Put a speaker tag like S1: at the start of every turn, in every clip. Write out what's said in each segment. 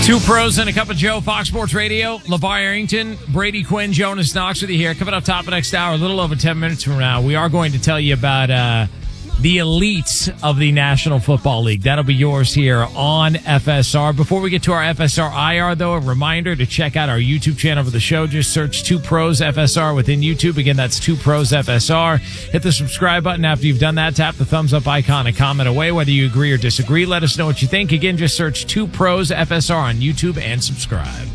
S1: Two pros and a cup of Joe, Fox Sports Radio. LeVar Arrington, Brady Quinn, Jonas Knox with you here. Coming up top of next hour, a little over 10 minutes from now, we are going to tell you about the elites of the National Football League. That'll be yours here on FSR. Before we get to our FSR IR, though, a reminder to check out our YouTube channel for the show. Just search Two Pros FSR within YouTube. Again, that's Two Pros FSR. Hit the subscribe button. After you've done that, tap the thumbs up icon and comment away. Whether you agree or disagree, let us know what you think. Again, just search Two Pros FSR on YouTube and subscribe.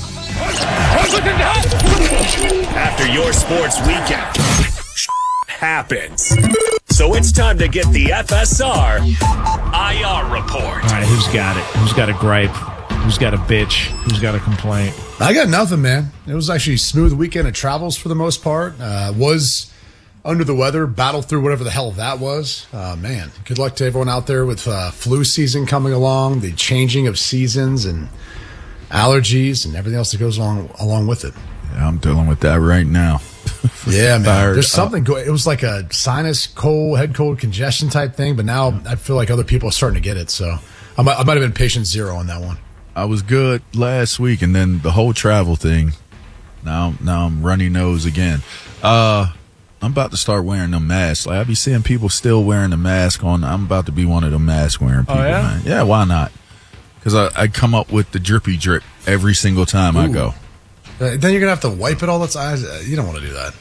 S2: After your sports weekend happens. So it's time to get the FSR IR report.
S1: All right, who's got it? Who's got a gripe? Who's got a bitch? Who's got a complaint?
S3: I got nothing, man. It was actually a smooth weekend of travels for the most part. Was under the weather, battled through whatever the hell that was. Man, good luck to everyone out there with flu season coming along, the changing of seasons and allergies and everything else that goes along with it.
S4: Yeah, I'm dealing with that right now.
S3: Yeah, man. There's something going. It was like a sinus cold, head cold, congestion type thing, but now I feel like other people are starting to get it. So I might have been patient zero on that one.
S4: I was good last week, and then the whole travel thing. Now I'm runny nose again. I'm about to start wearing them masks. Like I be seeing people still wearing the mask on. I'm about to be one of the mask wearing people. Oh, yeah? Man. Yeah, why not? Because I come up with the drippy drip every single time I go.
S3: Then you're gonna have to wipe it all the time. You don't want to do that.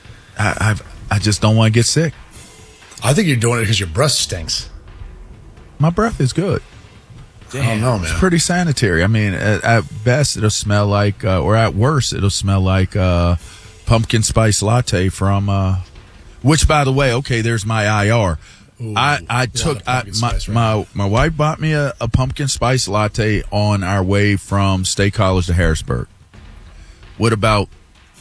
S4: I just don't want to get sick.
S3: I think you're doing it because your breath stinks.
S4: My breath is good.
S3: Damn. I don't know, man.
S4: It's pretty sanitary. I mean, at best it'll smell like, or at worst it'll smell like pumpkin spice latte from. Which, by the way, okay, there's my IR. Ooh, I took my wife bought me a pumpkin spice latte on our way from State College to Harrisburg. With about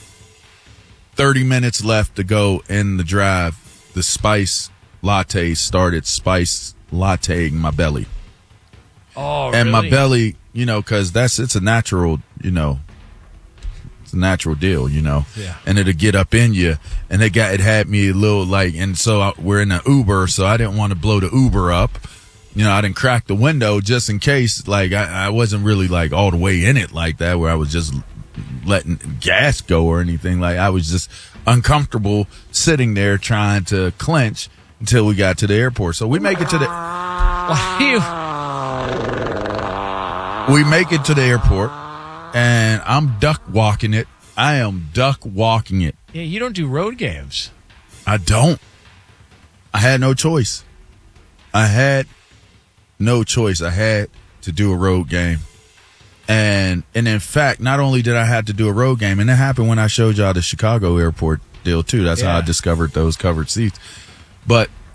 S4: 30 minutes left to go in the drive, the spice latte started spice latteing my belly.
S1: Oh,
S4: and
S1: really?
S4: my belly, because it's a natural, it's a natural deal,
S1: Yeah.
S4: And it'll get up in you. And it had me a little and so we're in an Uber, so I didn't want to blow the Uber up. I didn't crack the window just in case, I wasn't really all the way in it like that where I was just letting gas go or anything. I was just uncomfortable sitting there trying to clench until we got to the airport. So we make it to the airport and I'm duck walking it. I am duck walking it.
S1: Yeah, you don't do road games.
S4: I don't. I had no choice. I had to do a road game. And in fact, not only did I have to do a road game, and it happened when I showed y'all the Chicago airport deal too. That's how I discovered those covered seats. But